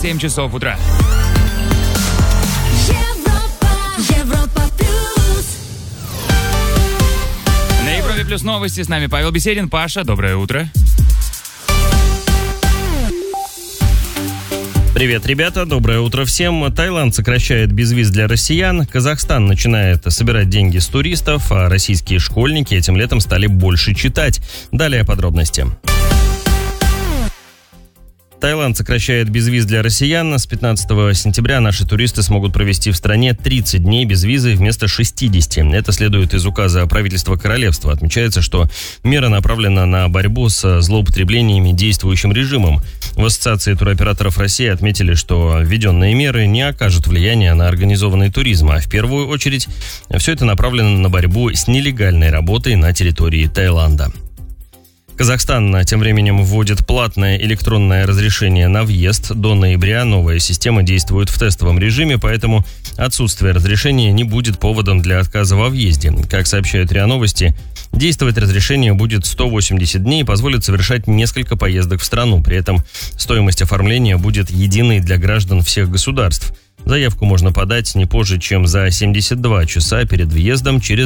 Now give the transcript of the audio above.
7 часов утра. Европа плюс. На Европе плюс новости. С нами Павел Беседин. Паша, доброе утро. Привет, ребята, доброе утро всем. Таиланд сокращает безвиз для россиян, Казахстан начинает собирать деньги с туристов, а российские школьники этим летом стали больше читать. Далее подробности. Таиланд сокращает безвиз для россиян. С 15 сентября наши туристы смогут провести в стране 30 дней без визы вместо 60. Это следует из указа правительства королевства. Отмечается, что мера направлена на борьбу с злоупотреблениями действующим режимом. В Ассоциации туроператоров России отметили, что введенные меры не окажут влияния на организованный туризм, а в первую очередь все это направлено на борьбу с нелегальной работой на территории Таиланда. Казахстан тем временем вводит платное электронное разрешение на въезд. До ноября новая система действует в тестовом режиме, поэтому отсутствие разрешения не будет поводом для отказа во въезде. Как сообщают РИА Новости, действовать разрешение будет 180 дней и позволит совершать несколько поездок в страну. При этом стоимость оформления будет единой для граждан всех государств. Заявку можно подать не позже, чем за 72 часа перед въездом через